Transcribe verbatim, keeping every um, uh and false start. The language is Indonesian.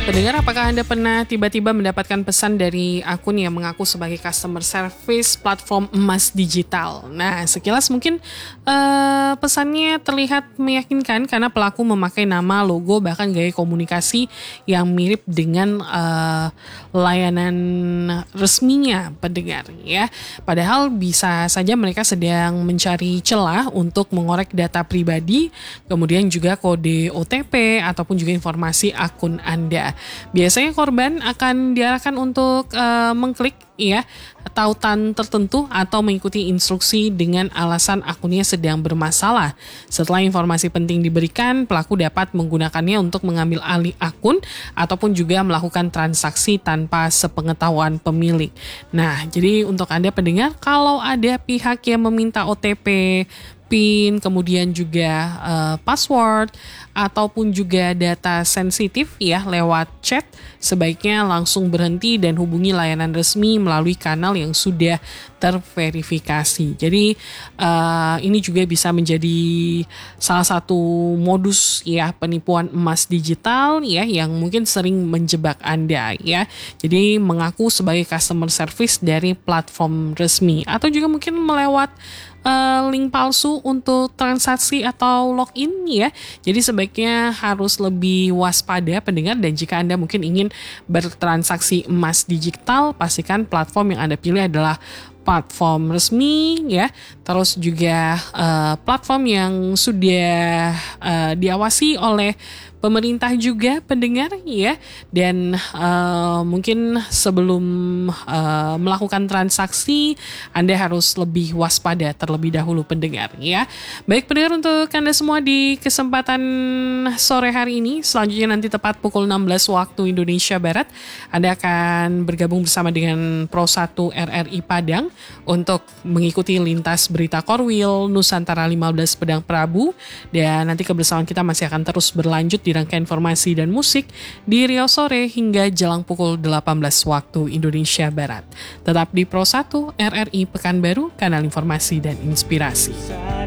Pendengar, apakah Anda pernah tiba-tiba mendapatkan pesan dari akun yang mengaku sebagai customer service platform emas digital? Nah, sekilas mungkin uh, pesannya terlihat meyakinkan karena pelaku memakai nama, logo, bahkan gaya komunikasi yang mirip dengan uh, layanan resminya pendengar ya. Padahal bisa saja mereka sedang mencari celah untuk mengorek data pribadi, kemudian juga kode O T P ataupun juga informasi akun Anda. Biasanya korban akan diarahkan untuk uh, mengklik ya tautan tertentu atau mengikuti instruksi dengan alasan akunnya sedang bermasalah. Setelah informasi penting diberikan, pelaku dapat menggunakannya untuk mengambil alih akun ataupun juga melakukan transaksi tanpa sepengetahuan pemilik. Nah, jadi untuk Anda pendengar, kalau ada pihak yang meminta O T P, PIN, kemudian juga uh, password ataupun juga data sensitif ya lewat chat, sebaiknya langsung berhenti dan hubungi layanan resmi melalui kanal yang sudah terverifikasi. Jadi uh, ini juga bisa menjadi salah satu modus ya penipuan emas digital ya yang mungkin sering menjebak Anda ya. Jadi mengaku sebagai customer service dari platform resmi atau juga mungkin melewat Uh, link palsu untuk transaksi atau login ya. Jadi sebaiknya harus lebih waspada pendengar, dan jika Anda mungkin ingin bertransaksi emas digital, pastikan platform yang Anda pilih adalah platform resmi ya. Terus juga uh, platform yang sudah uh, diawasi oleh pemerintah juga pendengar ya. Dan uh, mungkin sebelum uh, melakukan transaksi, Anda harus lebih waspada terlebih dahulu pendengar ya. Baik pendengar, untuk Anda semua di kesempatan sore hari ini, selanjutnya nanti tepat pukul enam belas waktu Indonesia Barat, Anda akan bergabung bersama dengan Pro satu R R I Padang untuk mengikuti lintas berita Korwil Nusantara lima belas Pedang Prabu. Dan nanti kebersamaan kita masih akan terus berlanjut di rangkaian informasi dan musik di Riau Sore hingga jelang pukul delapan belas waktu Indonesia Barat. Tetap di Pro satu R R I Pekanbaru, kanal informasi dan inspirasi.